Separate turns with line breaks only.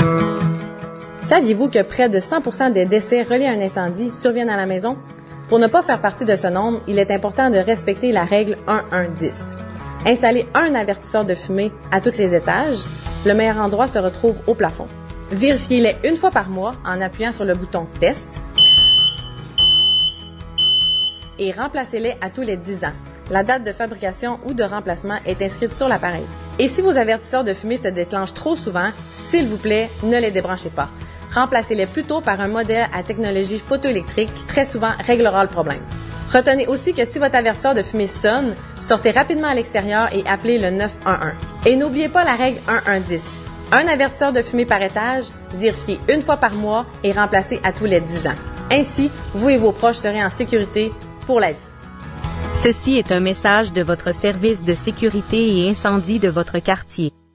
Saviez-vous que près de 100% des décès reliés à un incendie surviennent à la maison? Pour ne pas faire partie de ce nombre, il est important de respecter la règle 1-1-10. Installez un avertisseur de fumée à tous les étages. Le meilleur endroit se retrouve au plafond. Vérifiez-les une fois par mois en appuyant sur le bouton « Test » et remplacez-les à tous les 10 ans. La date de fabrication ou de remplacement est inscrite sur l'appareil. Et si vos avertisseurs de fumée se déclenchent trop souvent, s'il vous plaît, ne les débranchez pas. Remplacez-les plutôt par un modèle à technologie photoélectrique qui très souvent réglera le problème. Retenez aussi que si votre avertisseur de fumée sonne, sortez rapidement à l'extérieur et appelez le 911. Et n'oubliez pas la règle 1-1-10. Un avertisseur de fumée par étage, vérifiez une fois par mois et remplacez à tous les 10 ans. Ainsi, vous et vos proches serez en sécurité pour la vie.
Ceci est un message de votre service de sécurité et incendie de votre quartier.